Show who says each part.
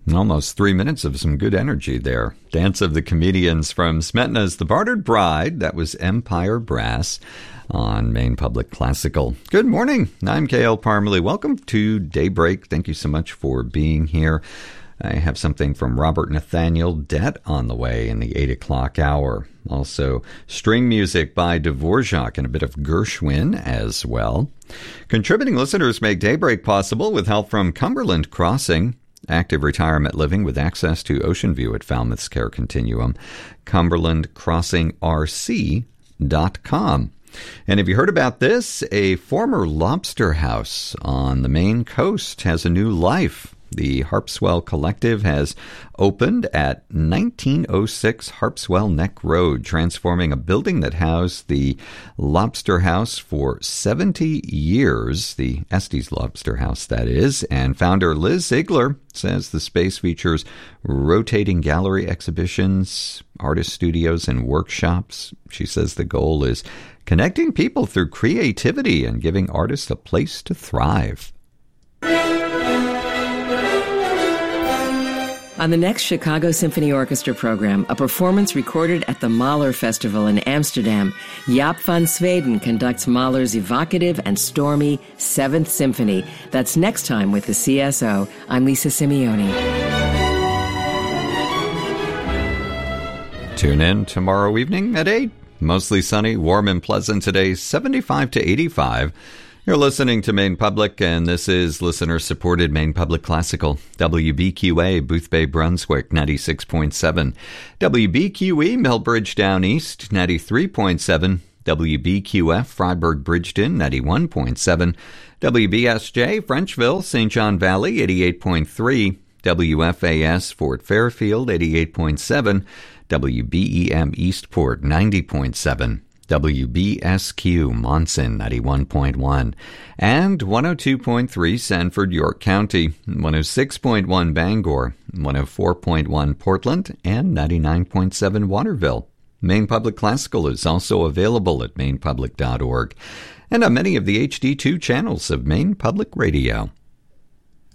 Speaker 1: Almost 3 minutes of some good energy there. Dance of the Comedians from Smetana's The Bartered Bride. That was Empire Brass on Maine Public Classical. Good morning. I'm K.L. Parmalee. Welcome to Daybreak. Thank you so much for being here. I have something from Robert Nathaniel Dett on the way in the 8 o'clock hour. Also, string music by Dvorak and a bit of Gershwin as well. Contributing listeners make Daybreak possible with help from Cumberland Crossing. Active retirement living with access to Ocean View at Falmouth's Care Continuum. CumberlandCrossingRC.com. And have you heard about this? A former lobster house on the Maine coast has a new life. The Harpswell Collective has opened at 1906 Harpswell Neck Road, transforming a building that housed the Lobster House for 70 years, the Estes Lobster House, that is. And founder Liz Ziegler says the space features rotating gallery exhibitions, artist studios, and workshops. She says the goal is connecting people through creativity and giving artists a place to thrive.
Speaker 2: On the next Chicago Symphony Orchestra program, a performance recorded at the Mahler Festival in Amsterdam, Jaap van Zweden conducts Mahler's evocative and stormy Seventh Symphony. That's next time with the CSO. I'm Lisa Simeone.
Speaker 1: Tune in tomorrow evening at 8. Mostly sunny, warm and pleasant today, 75 to 85. You're listening to Maine Public, and this is listener-supported Maine Public Classical. WBQA, Boothbay, Brunswick, 96.7. WBQE, Millbridge Down East, 93.7. WBQF, Freiburg Bridgeton, 91.7. WBSJ, Frenchville, St. John Valley, 88.3. WFAS, Fort Fairfield, 88.7. WBEM, Eastport, 90.7. WBSQ, Monson, 91.1, and 102.3 Sanford, York County, 106.1 Bangor, 104.1 Portland, and 99.7 Waterville. Maine Public Classical is also available at mainepublic.org and on many of the HD2 channels of Maine Public Radio.